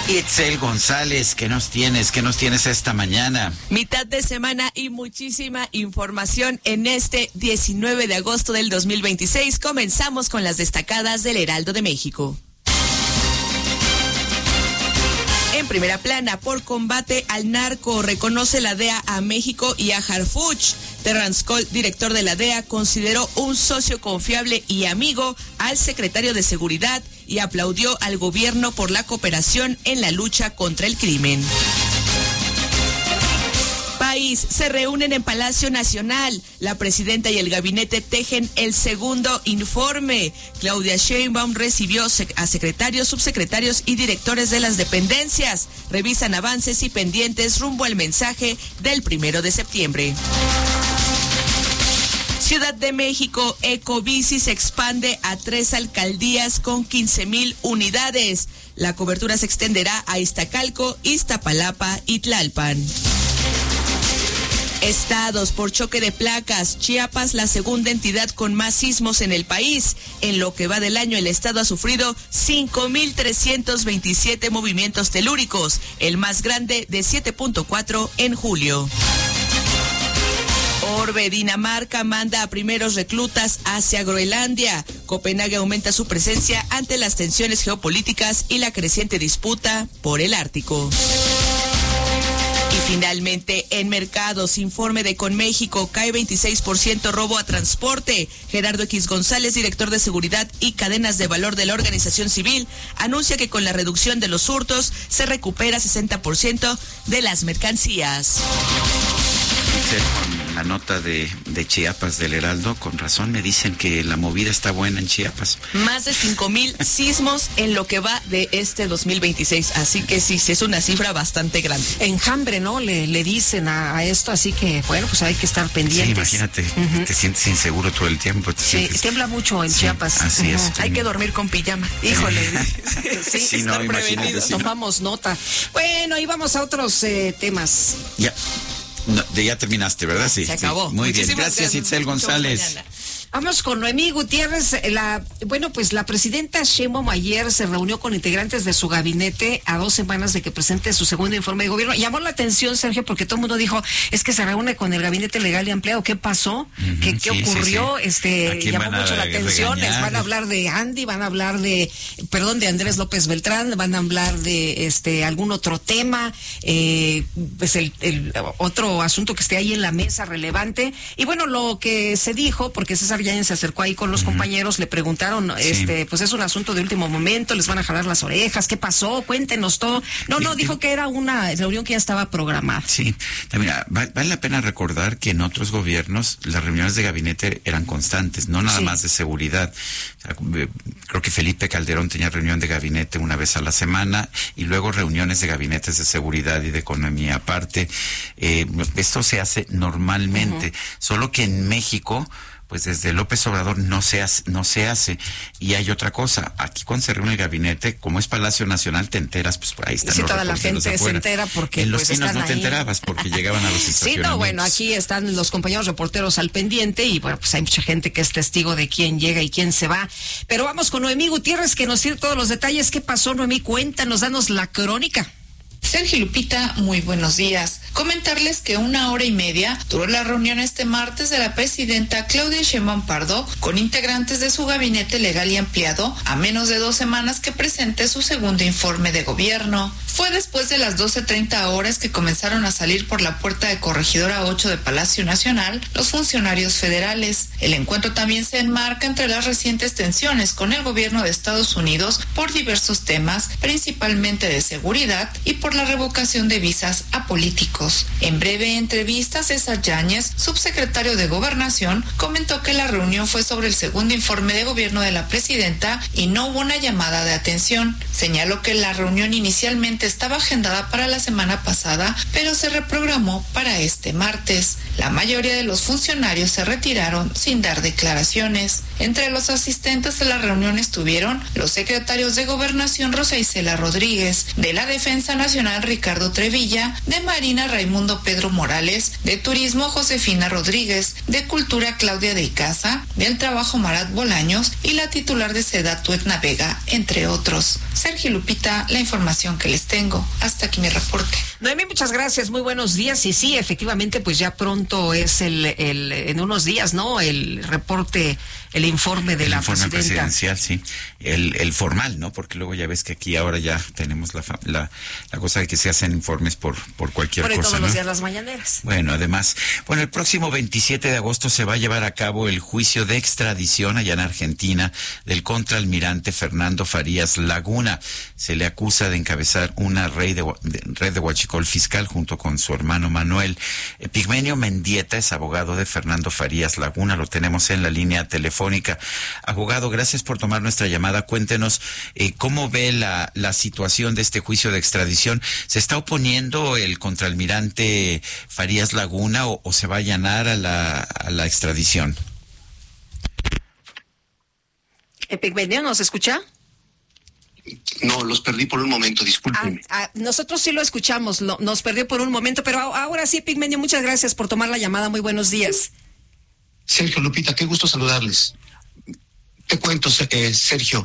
Itzel González, ¿qué nos tienes esta mañana? Mitad de semana y muchísima información en este 19 de agosto del 2026. Comenzamos con las destacadas del Heraldo de México. En primera plana, por combate al narco, reconoce la DEA a México y a Harfuch. Terrance Cole, director de la DEA, consideró un socio confiable y amigo al secretario de Seguridad y aplaudió al gobierno por la cooperación en la lucha contra el crimen. País, se reúnen en Palacio Nacional. La presidenta y el gabinete tejen el segundo informe. Claudia Sheinbaum recibió a secretarios, subsecretarios y directores de las dependencias. Revisan avances y pendientes rumbo al mensaje del 1 de septiembre. Ciudad de México, Ecobici se expande a 3 alcaldías con 15,000 unidades. La cobertura se extenderá a Iztacalco, Iztapalapa y Tlalpan. Estados, por choque de placas, Chiapas, la segunda entidad con más sismos en el país. En lo que va del año, el estado ha sufrido 5,327 movimientos telúricos, el más grande de 7.4 en julio. Orbe, Dinamarca manda a primeros reclutas hacia Groenlandia. Copenhague aumenta su presencia ante las tensiones geopolíticas y la creciente disputa por el Ártico. Y finalmente, en mercados, informe de Conméxico, cae 26% robo a transporte. Gerardo X González, director de Seguridad y Cadenas de Valor de la Organización Civil, anuncia que con la reducción de los hurtos se recupera 60% de las mercancías. Con la nota de Chiapas del Heraldo, con razón me dicen que la movida está buena en Chiapas. Más de 5,000 sismos en lo que va de este 2026, así que sí, es una cifra bastante grande. Enjambre, ¿no? Le dicen a esto, así que bueno, pues hay que estar pendientes. Sí, imagínate, te sientes inseguro todo el tiempo. Tiembla mucho en Chiapas. Así es. Hay que dormir con pijama. Híjole. Sí, estar prevenidos. Tomamos nota. Bueno, ahí vamos a otros temas. Ya. No, ya terminaste, ¿verdad? Sí. Se acabó. Sí. Muy bien. Gracias, Itzel González. Vamos con Noemí Gutiérrez. La presidenta Sheinbaum ayer se reunió con integrantes de su gabinete a 2 semanas de que presente su segundo informe de gobierno. Llamó la atención, Sergio, porque todo el mundo dijo, es que se reúne con el gabinete legal y ampliado. ¿Qué pasó? ¿Qué ocurrió? Llamó mucho la atención. Les van a hablar de Andy, van a hablar de Andrés López Beltrán, van a hablar de algún otro tema, pues el otro asunto que esté ahí en la mesa relevante. Y bueno, lo que se dijo, porque César Yáñez se acercó ahí con los compañeros, le preguntaron, pues es un asunto de último momento, les van a jalar las orejas, ¿qué pasó? Cuéntenos todo. No, dijo que era una reunión que ya estaba programada. Sí, también vale la pena recordar que en otros gobiernos las reuniones de gabinete eran constantes, no nada más de seguridad. O sea, creo que Felipe Calderón tenía reunión de gabinete una vez a la semana y luego reuniones de gabinetes de seguridad y de economía aparte. Esto se hace normalmente, solo que en México, pues desde López Obrador no se hace. Y hay otra cosa, aquí cuando se reúne el gabinete, como es Palacio Nacional, te enteras, pues por ahí están sí, los toda la gente se entera porque en Los pues Pinos no te ahí. Enterabas porque llegaban a los estacionamientos. Sí, bueno, aquí están los compañeros reporteros al pendiente y bueno, pues hay mucha gente que es testigo de quién llega y quién se va. Pero vamos con Noemí Gutiérrez, que nos tiene todos los detalles. ¿Qué pasó, Noemí? Cuéntanos, danos la crónica. Sergio, Lupita, muy buenos días. Comentarles que 1 hora y media duró la reunión este martes de la presidenta Claudia Sheinbaum Pardo con integrantes de su gabinete legal y ampliado a menos de 2 semanas que presente su segundo informe de gobierno. Fue después de las 12:30 horas que comenzaron a salir por la puerta de Corregidora 8 de Palacio Nacional los funcionarios federales. El encuentro también se enmarca entre las recientes tensiones con el gobierno de Estados Unidos por diversos temas, principalmente de seguridad y por la revocación de visas a políticos. En breve entrevista, César Yáñez, subsecretario de Gobernación, comentó que la reunión fue sobre el segundo informe de gobierno de la presidenta y no hubo una llamada de atención. Señaló que la reunión inicialmente estaba agendada para la semana pasada, pero se reprogramó para este martes. La mayoría de los funcionarios se retiraron sin dar declaraciones. Entre los asistentes a la reunión estuvieron los secretarios de Gobernación Rosa Isela Rodríguez, de la Defensa Nacional Ricardo Trevilla, de Marina Raimundo Pedro Morales, de Turismo Josefina Rodríguez, de Cultura Claudia de Icaza, del Trabajo Marat Bolaños y la titular de Sedatu Etna Vega, entre otros. Sergio, Lupita, la información que les tengo. Hasta aquí mi reporte. Noemí, muchas gracias, muy buenos días. Y sí, efectivamente, pues ya pronto es en unos días, ¿no? El reporte, el informe de la presidenta. El informe presidencial, sí. El formal, ¿no? Porque luego ya ves que aquí ahora ya tenemos la cosa de que se hacen informes por cualquier cosa, todos ¿no? los días las mañaneras. Bueno, además, el próximo 27 de agosto se va a llevar a cabo el juicio de extradición allá en Argentina del contraalmirante Fernando Farías Laguna. Se le acusa de encabezar una red de huachicol fiscal junto con su hermano Manuel. Epigmenio Mendieta es abogado de Fernando Farías Laguna, lo tenemos en la línea telefónica. Abogado, gracias por tomar nuestra llamada. Cuéntenos cómo ve la situación de este juicio de extradición. ¿Se está oponiendo el contraalmirante Farías Laguna o se va a allanar a la extradición? Epigmenio, ¿nos escucha? No, los perdí por un momento, discúlpenme. Nosotros sí lo escuchamos, nos perdió por un momento, pero ahora sí, Epigmenio, muchas gracias por tomar la llamada, muy buenos días. Sergio, Lupita, qué gusto saludarles. Te cuento, Sergio,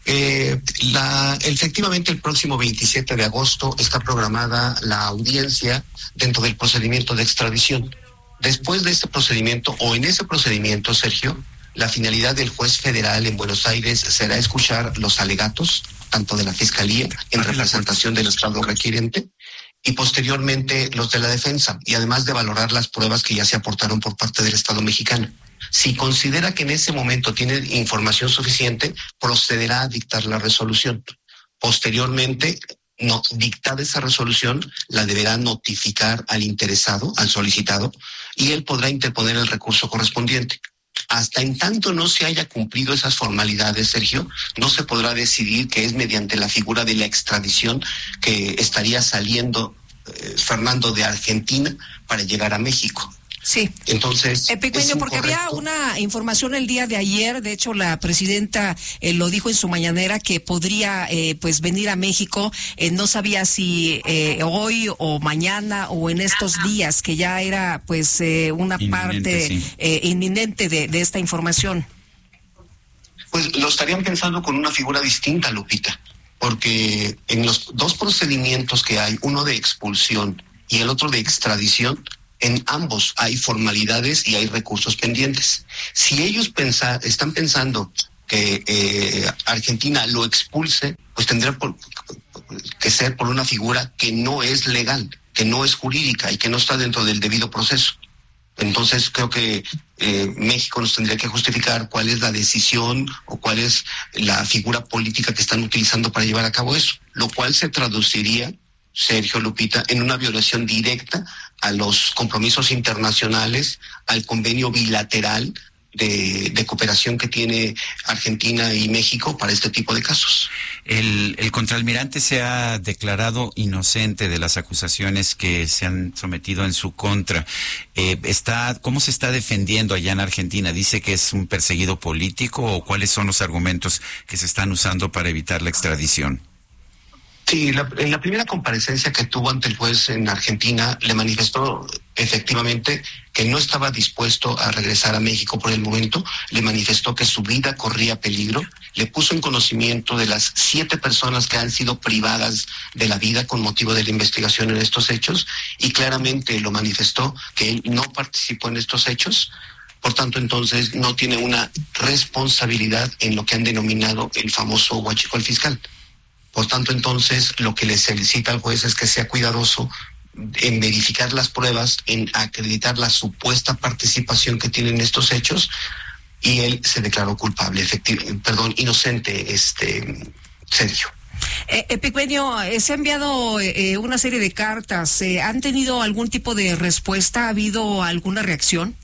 efectivamente el próximo 27 de agosto está programada la audiencia dentro del procedimiento de extradición. Después de este procedimiento, o en ese procedimiento, Sergio, la finalidad del juez federal en Buenos Aires será escuchar los alegatos, tanto de la Fiscalía en representación del Estado requirente, y posteriormente los de la defensa, y además de valorar las pruebas que ya se aportaron por parte del Estado mexicano. Si considera que en ese momento tiene información suficiente, procederá a dictar la resolución. Posteriormente, dictada esa resolución, la deberá notificar al interesado, al solicitado, y él podrá interponer el recurso correspondiente. Hasta en tanto no se haya cumplido esas formalidades, Sergio, no se podrá decidir que es mediante la figura de la extradición que estaría saliendo Fernando de Argentina para llegar a México. Sí. Entonces, Epigmenio, porque había una información el día de ayer, de hecho la presidenta lo dijo en su mañanera que podría pues venir a México, no sabía si hoy o mañana o en estos días, que ya era pues una parte inminente de esta información. Pues lo estarían pensando con una figura distinta, Lupita, porque en los dos procedimientos que hay, uno de expulsión y el otro de extradición, en ambos hay formalidades y hay recursos pendientes. Si ellos están pensando que Argentina lo expulse, pues tendrá que ser por una figura que no es legal, que no es jurídica y que no está dentro del debido proceso. Entonces creo que México nos tendría que justificar cuál es la decisión o cuál es la figura política que están utilizando para llevar a cabo eso, lo cual se traduciría, Sergio, Lupita, en una violación directa a los compromisos internacionales, al convenio bilateral de cooperación que tiene Argentina y México para este tipo de casos. El contraalmirante se ha declarado inocente de las acusaciones que se han sometido en su contra. ¿Cómo se está defendiendo allá en Argentina? ¿Dice que es un perseguido político o cuáles son los argumentos que se están usando para evitar la extradición? Sí, en la primera comparecencia que tuvo ante el juez en Argentina, le manifestó efectivamente que no estaba dispuesto a regresar a México por el momento, le manifestó que su vida corría peligro, le puso en conocimiento de las 7 personas que han sido privadas de la vida con motivo de la investigación en estos hechos, y claramente lo manifestó que él no participó en estos hechos. Por tanto, entonces, no tiene una responsabilidad en lo que han denominado el famoso huachicol fiscal. Por tanto, entonces, lo que le solicita al juez es que sea cuidadoso en verificar las pruebas, en acreditar la supuesta participación que tiene en estos hechos, y él se declaró culpable, inocente, Sergio. Epigmenio, se ha enviado una serie de cartas. ¿Han tenido algún tipo de respuesta? ¿Ha habido alguna reacción?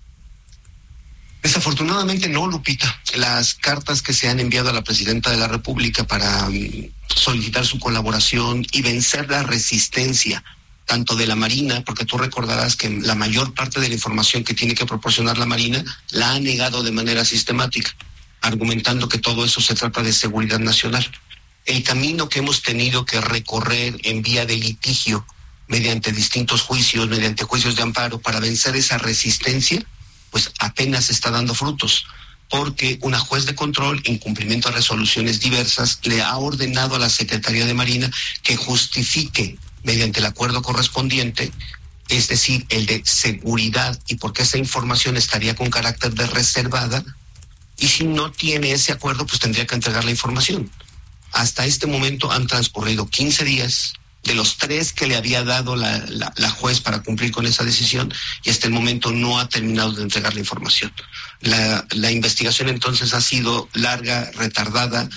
Desafortunadamente no, Lupita. Las cartas que se han enviado a la presidenta de la República para solicitar su colaboración y vencer la resistencia tanto de la Marina, porque tú recordarás que la mayor parte de la información que tiene que proporcionar la Marina la ha negado de manera sistemática, argumentando que todo eso se trata de seguridad nacional. El camino que hemos tenido que recorrer en vía de litigio, mediante distintos juicios, mediante juicios de amparo, para vencer esa resistencia, pues apenas está dando frutos, porque una juez de control, en cumplimiento a resoluciones diversas, le ha ordenado a la Secretaría de Marina que justifique mediante el acuerdo correspondiente, es decir, el de seguridad, y porque esa información estaría con carácter de reservada, y si no tiene ese acuerdo, pues tendría que entregar la información. Hasta este momento han transcurrido 15 días, de los 3 que le había dado la juez para cumplir con esa decisión, y hasta el momento no ha terminado de entregar la información. La investigación entonces ha sido larga, retardada,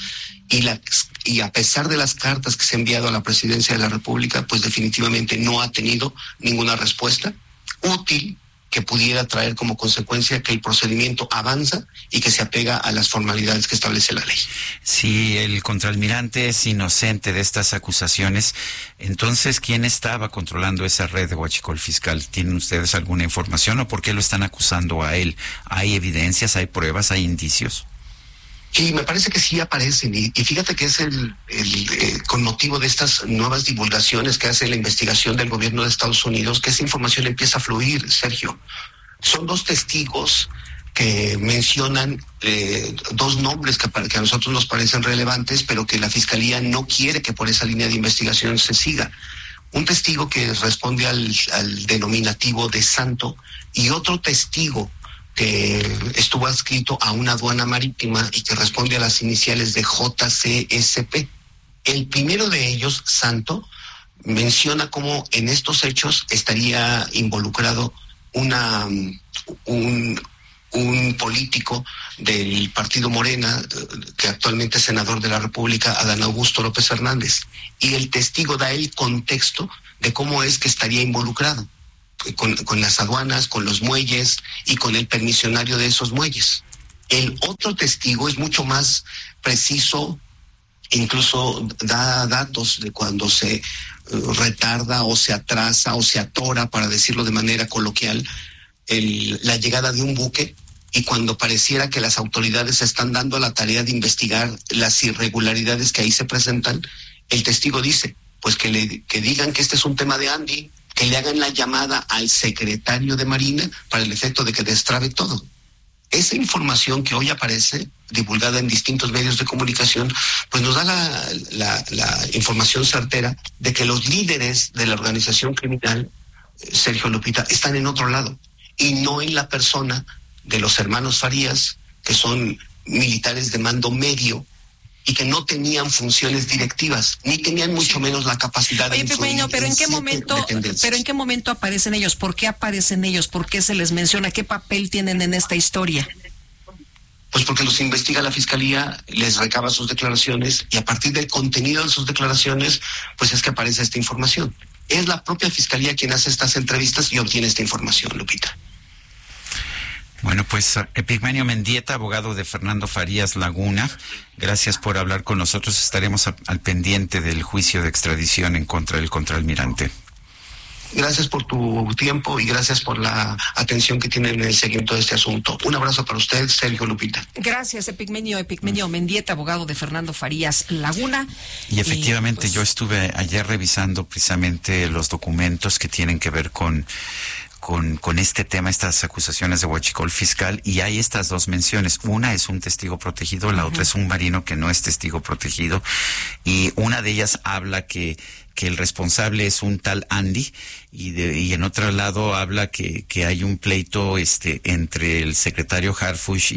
y a pesar de las cartas que se han enviado a la Presidencia de la República, pues definitivamente no ha tenido ninguna respuesta útil que pudiera traer como consecuencia que el procedimiento avanza y que se apega a las formalidades que establece la ley. Si el contraalmirante es inocente de estas acusaciones, entonces, ¿quién estaba controlando esa red de huachicol fiscal? ¿Tienen ustedes alguna información o por qué lo están acusando a él? ¿Hay evidencias, hay pruebas, hay indicios? Sí, me parece que sí aparecen, y fíjate que es con motivo de estas nuevas divulgaciones que hace la investigación del gobierno de Estados Unidos, que esa información empieza a fluir, Sergio. Son 2 testigos que mencionan 2 nombres que a nosotros nos parecen relevantes, pero que la Fiscalía no quiere que por esa línea de investigación se siga. Un testigo que responde al denominativo de santo, y otro testigo que estuvo adscrito a una aduana marítima y que responde a las iniciales de JCSP. El primero de ellos, Santo, menciona cómo en estos hechos estaría involucrado un político del partido Morena, que actualmente es senador de la República, Adán Augusto López Hernández. Y el testigo da el contexto de cómo es que estaría involucrado con las aduanas, con los muelles y con el permisionario de esos muelles. El otro testigo es mucho más preciso, incluso da datos de cuando se retarda o se atrasa o se atora, para decirlo de manera coloquial, la llegada de un buque, y cuando pareciera que las autoridades están dando la tarea de investigar las irregularidades que ahí se presentan, el testigo dice, pues que digan que este es un tema de Andy, que le hagan la llamada al secretario de Marina para el efecto de que destrabe todo. Esa información que hoy aparece divulgada en distintos medios de comunicación, pues nos da la información certera de que los líderes de la organización criminal, Sergio, Lupita, están en otro lado, y no en la persona de los hermanos Farías, que son militares de mando medio y que no tenían funciones directivas, ni tenían mucho menos la capacidad de influir. Pero ¿en qué momento aparecen ellos? ¿Por qué aparecen ellos? ¿Por qué se les menciona? ¿Qué papel tienen en esta historia? Pues porque los investiga la Fiscalía, les recaba sus declaraciones, y a partir del contenido de sus declaraciones, pues es que aparece esta información. Es la propia Fiscalía quien hace estas entrevistas y obtiene esta información, Lupita. Bueno, pues Epigmenio Mendieta, abogado de Fernando Farías Laguna, gracias por hablar con nosotros. Estaremos al pendiente del juicio de extradición en contra del contraalmirante. Gracias por tu tiempo y gracias por la atención que tienen en el seguimiento de este asunto. Un abrazo para usted, Sergio, Lupita. Gracias, Epigmenio Mendieta, abogado de Fernando Farías Laguna. Y efectivamente, yo estuve ayer revisando precisamente los documentos que tienen que ver con este tema, estas acusaciones de huachicol fiscal, y hay estas 2 menciones. Una es un testigo protegido, la otra es un marino que no es testigo protegido, y una de ellas habla que el responsable es un tal Andy, y en otro lado habla que hay un pleito entre el secretario Harfuch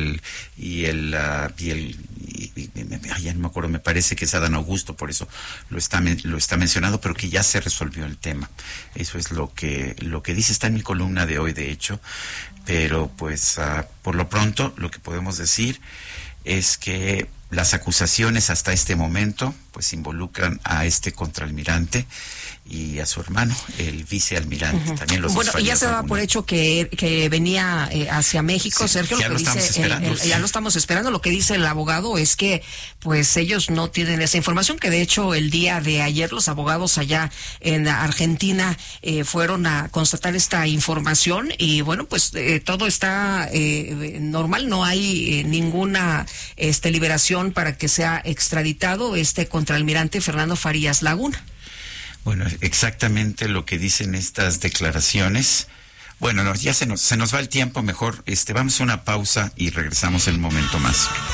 ya no me acuerdo, me parece que es Adán Augusto, por eso lo está mencionado, pero que ya se resolvió el tema. Eso es lo que dice, está en mi columna de hoy, de hecho, pero pues por lo pronto lo que podemos decir es que las acusaciones hasta este momento pues involucran a este contraalmirante y a su hermano, el vicealmirante. También los bueno, ya se daba por hecho que venía hacia México, sí, Sergio. Ya lo estamos esperando. Ya lo estamos esperando. Lo que dice el abogado es que pues ellos no tienen esa información, que de hecho el día de ayer los abogados allá en Argentina fueron a constatar esta información y bueno, pues todo está normal, no hay ninguna liberación para que sea extraditado este contraalmirante Fernando Farías Laguna. Bueno, exactamente lo que dicen estas declaraciones. Bueno, no, ya se nos va el tiempo, mejor vamos a una pausa y regresamos en un momento más.